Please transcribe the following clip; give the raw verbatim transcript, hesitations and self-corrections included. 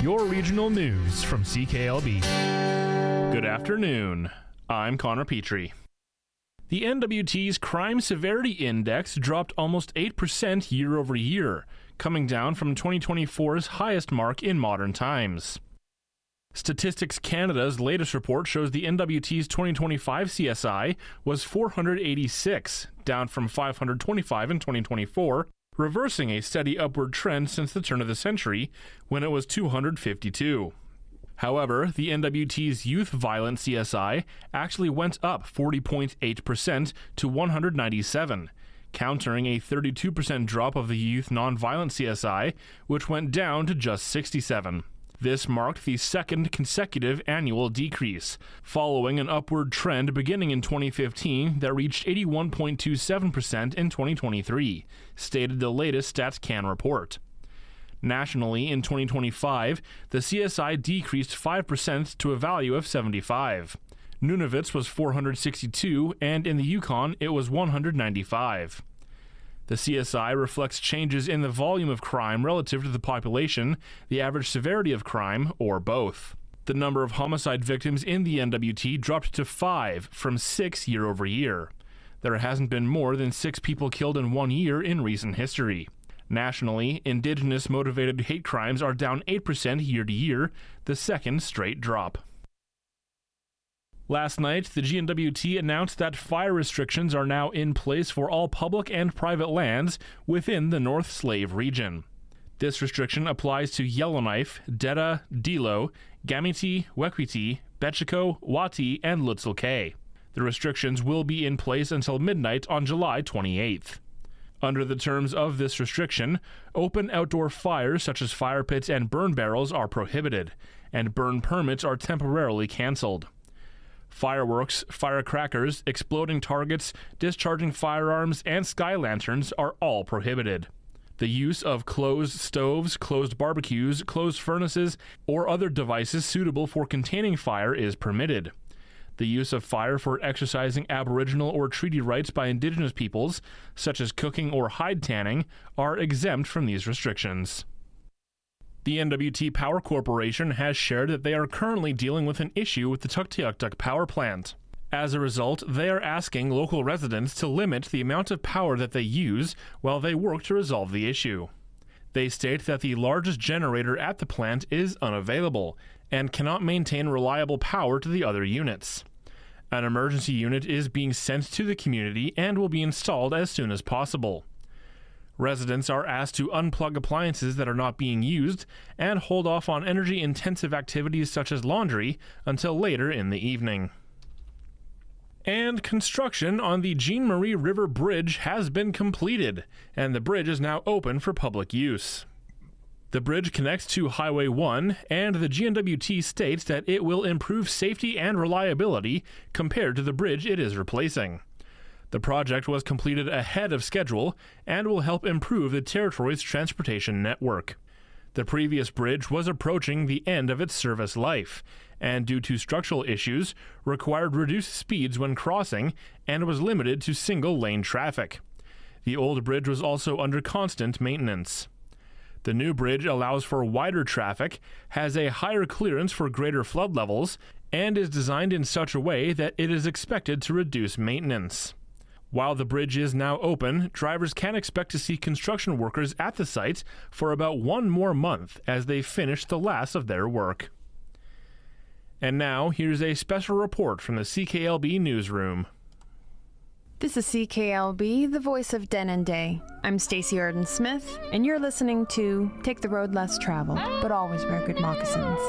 your regional news from C K L B. Good afternoon. I'm Connor Petrie. The N W T's Crime Severity Index dropped almost eight percent year over year, coming down from twenty twenty-four's highest mark in modern times. Statistics Canada's latest report shows the N W T's twenty twenty-five C S I was four hundred eighty-six, down from five hundred twenty-five in twenty twenty-four, reversing a steady upward trend since the turn of the century, when it was two hundred fifty-two. However, the N W T's Youth Violence C S I actually went up forty point eight percent to one hundred ninety-seven, countering a thirty-two percent drop of the Youth Nonviolent C S I, which went down to just sixty-seven. This marked the second consecutive annual decrease, following an upward trend beginning in twenty fifteen that reached eighty-one point two seven percent in twenty twenty-three, stated the latest StatsCan report. Nationally, in twenty twenty-five, the C S I decreased five percent to a value of seventy-five. Nunavut's was four hundred sixty-two, and in the Yukon, it was one hundred ninety-five. The C S I reflects changes in the volume of crime relative to the population, the average severity of crime, or both. The number of homicide victims in the N W T dropped to five from six year over year. There hasn't been more than six people killed in one year in recent history. Nationally, Indigenous-motivated hate crimes are down eight percent year to year, the second straight drop. Last night, the G N W T announced that fire restrictions are now in place for all public and private lands within the North Slave region. This restriction applies to Yellowknife, Detta, Dilo, Gamiti, Wekwiti, Betchiko, Wati, and Lutzel Kay. The restrictions will be in place until midnight on July twenty-eighth. Under the terms of this restriction, open outdoor fires such as fire pits and burn barrels are prohibited, and burn permits are temporarily cancelled. Fireworks, firecrackers, exploding targets, discharging firearms, and sky lanterns are all prohibited. The use of closed stoves, closed barbecues, closed furnaces, or other devices suitable for containing fire is permitted. The use of fire for exercising Aboriginal or treaty rights by Indigenous peoples, such as cooking or hide tanning, are exempt from these restrictions. The N W T Power Corporation has shared that they are currently dealing with an issue with the Tuktoyaktuk power plant. As a result, they are asking local residents to limit the amount of power that they use while they work to resolve the issue. They state that the largest generator at the plant is unavailable and cannot maintain reliable power to the other units. An emergency unit is being sent to the community and will be installed as soon as possible. Residents are asked to unplug appliances that are not being used and hold off on energy-intensive activities such as laundry until later in the evening. And construction on the Jean Marie River Bridge has been completed, and the bridge is now open for public use. The bridge connects to Highway one, and the G N W T states that it will improve safety and reliability compared to the bridge it is replacing. The project was completed ahead of schedule and will help improve the territory's transportation network. The previous bridge was approaching the end of its service life, and due to structural issues, required reduced speeds when crossing and was limited to single-lane traffic. The old bridge was also under constant maintenance. The new bridge allows for wider traffic, has a higher clearance for greater flood levels, and is designed in such a way that it is expected to reduce maintenance. While the bridge is now open, drivers can expect to see construction workers at the site for about one more month as they finish the last of their work. And now, here's a special report from the C K L B newsroom. This is C K L B, the voice of Denendeh. I'm Stacey Arden Smith, and you're listening to Take the Road Less Traveled, but always wear good moccasins.